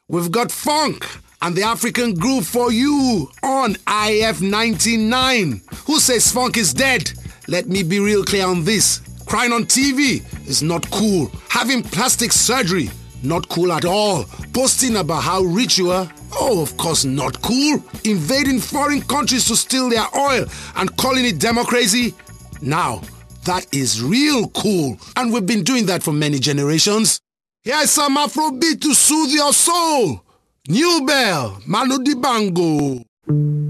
We've got funk and the African groove for you on IF99. Who says funk is dead? Let me be real clear on this. Crying on TV is not cool. Having plastic surgery, not cool at all. Posting about how rich you are, oh, of course not cool. Invading foreign countries to steal their oil and calling it democracy, now that is real cool. And we've been doing that for many generations. Here's some Afrobeat to soothe your soul. New Bell, Manu Dibango.